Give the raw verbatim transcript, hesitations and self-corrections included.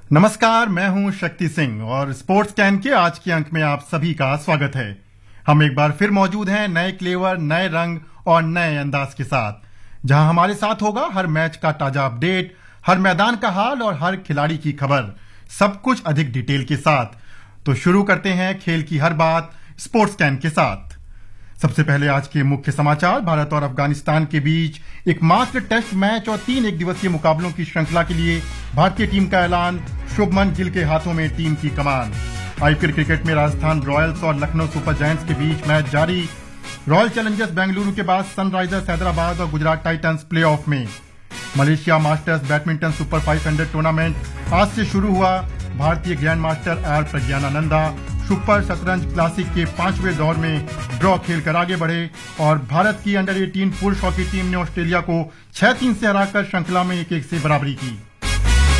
नमस्कार, मैं हूं शक्ति सिंह और स्पोर्ट्स कैन के आज के अंक में आप सभी का स्वागत है। हम एक बार फिर मौजूद हैं नए क्लेवर, नए रंग और नए अंदाज के साथ, जहां हमारे साथ होगा हर मैच का ताजा अपडेट, हर मैदान का हाल और हर खिलाड़ी की खबर, सब कुछ अधिक डिटेल के साथ। तो शुरू करते हैं खेल की हर बात स्पोर्ट्स कैन के साथ। सबसे पहले आज के मुख्य समाचार। भारत और अफगानिस्तान के बीच एक मात्र टेस्ट मैच और तीन एक दिवसीय मुकाबलों की श्रृंखला के लिए भारतीय टीम का ऐलान। शुभमन गिल के हाथों में टीम की कमान। आईपीएल क्रिकेट में राजस्थान रॉयल्स और लखनऊ सुपर जायंट्स के बीच मैच जारी। रॉयल चैलेंजर्स बेंगलुरु के बाद सनराइजर्स हैदराबाद और गुजरात टाइटंस प्लेऑफ में। मलेशिया मास्टर्स बैडमिंटन सुपर पाँच सौ टूर्नामेंट आज से शुरू हुआ। भारतीय ग्रैंड मास्टर आर प्रज्ञानानंदा सुपर शतरंज क्लासिक के पांचवें दौर में ड्रॉ खेलकर आगे बढ़े और भारत की अंडर अठारह पुरुष हॉकी टीम ने ऑस्ट्रेलिया को छह तीन से हराकर श्रृंखला में एक एक से बराबरी की।